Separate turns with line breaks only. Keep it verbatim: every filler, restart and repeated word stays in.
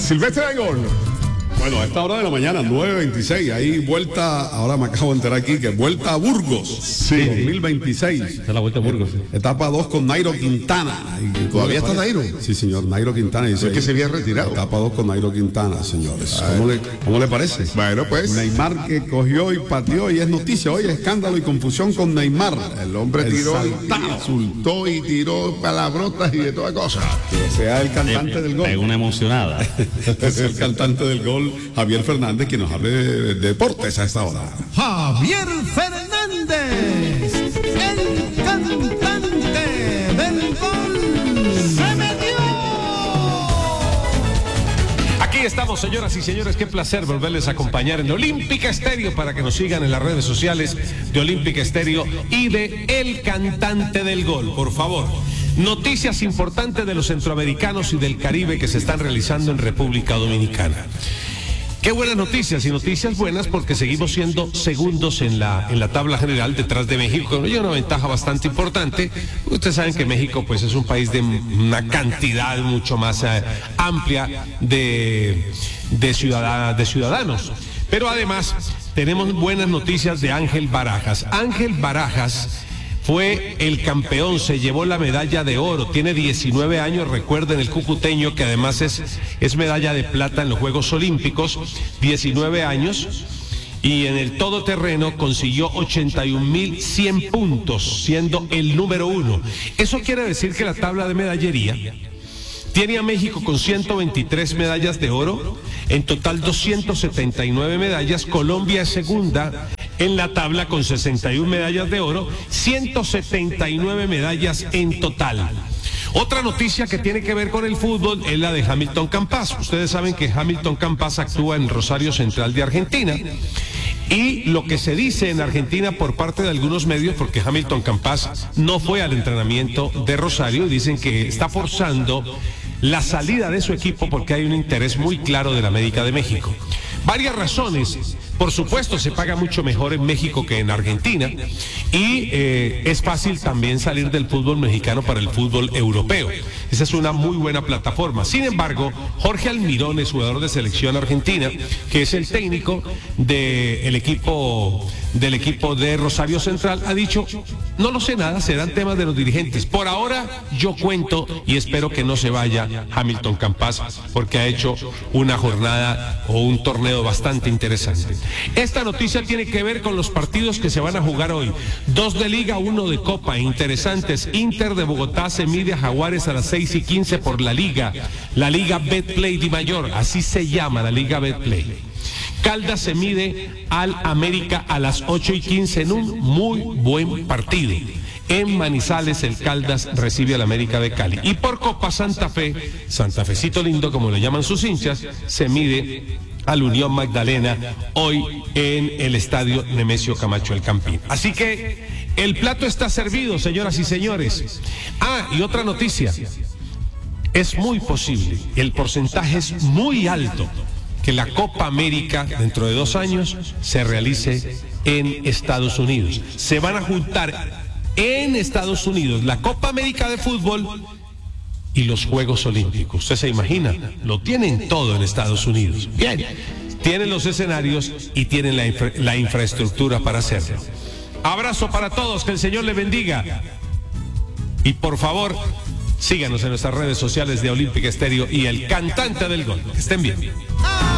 Silvestre Dangond. Bueno, a esta hora de la mañana, nueve veintiséis, ahí vuelta, ahora me acabo de enterar aquí que vuelta a Burgos, sí. dos mil veintiséis.
Esta es la vuelta a Burgos. Sí.
Etapa dos con Nairo Quintana.
Y ¿Todavía está Nairo?
Sí, señor, Nairo Quintana. Dice,
es que se había retirado.
Etapa dos con Nairo Quintana, señores. ¿Cómo le, ¿Cómo le parece?
Bueno, pues.
Neymar que cogió y pateó y es noticia. Hoy escándalo y confusión con Neymar.
El hombre el tiró, y insultó y tiró palabrotas y de toda cosa.
Que sea el cantante
eh,
del gol.
Es una emocionada.
Es el cantante del gol, Javier Fernández, que nos hable de, de deportes a esta hora.
Javier Fernández, el cantante del gol. ¡Se metió!
Aquí estamos, señoras y señores, qué placer volverles a acompañar en Olímpica Estéreo para que nos sigan en las redes sociales de Olímpica Estéreo y de El Cantante del Gol, por favor. Noticias importantes de los centroamericanos y del Caribe que se están realizando en República Dominicana. Qué buenas noticias, y noticias buenas porque seguimos siendo segundos en la, en la tabla general detrás de México. Hay una ventaja bastante importante. Ustedes saben que México pues es un país de una cantidad mucho más eh, amplia de, de, ciudad, de ciudadanos. Pero además tenemos buenas noticias de Ángel Barajas. Ángel Barajas fue el campeón, se llevó la medalla de oro, tiene diecinueve años, recuerden, el cucuteño, que además es, es medalla de plata en los Juegos Olímpicos, diecinueve años, y en el todoterreno consiguió ochenta y un mil cien puntos, siendo el número uno. Eso quiere decir que la tabla de medallería tiene a México con ciento veintitrés medallas de oro, en total doscientas setenta y nueve medallas. Colombia es segunda en la tabla con sesenta y una medallas de oro, ciento setenta y nueve medallas en total. Otra noticia que tiene que ver con el fútbol es la de Hamilton Campas. Ustedes saben que Hamilton Campas actúa en Rosario Central de Argentina. Y lo que se dice en Argentina por parte de algunos medios, porque Hamilton Campas no fue al entrenamiento de Rosario, dicen que está forzando la salida de su equipo porque hay un interés muy claro de la América de México. Varias razones. Por supuesto, se paga mucho mejor en México que en Argentina y eh, es fácil también salir del fútbol mexicano para el fútbol europeo. Esa es una muy buena plataforma. Sin embargo, Jorge Almirón es jugador de selección argentina, que es el técnico del equipo, del equipo de Rosario Central, ha dicho, no lo sé nada, serán temas de los dirigentes. Por ahora yo cuento y espero que no se vaya Hamilton Campas porque ha hecho una jornada o un torneo bastante interesante. Esta noticia tiene que ver con los partidos que se van a jugar hoy. Dos de Liga, uno de Copa, interesantes. Inter de Bogotá se mide a Jaguares a las seis y quince por la Liga. La Liga Betplay de Mayor, así se llama la Liga Betplay. Caldas se mide al América a las ocho y quince en un muy buen partido. En Manizales el Caldas recibe al América de Cali. Y por Copa Santa Fe, Santa Fecito lindo como le llaman sus hinchas, se mide al Unión Magdalena hoy en el estadio Nemesio Camacho El Campín. Así que el plato está servido, señoras y señores. Ah, y otra noticia. Es muy posible, el porcentaje es muy alto, que la Copa América dentro de dos años se realice en Estados Unidos. Se van a juntar en Estados Unidos la Copa América de fútbol y los Juegos Olímpicos. ¿Usted se imagina? Lo tienen todo en Estados Unidos. Bien, tienen los escenarios y tienen la, infra la infraestructura para hacerlo. Abrazo para todos, que el Señor les bendiga. Y por favor, síganos en nuestras redes sociales de Olímpica Estéreo y El Cantante del Gol. Que estén bien.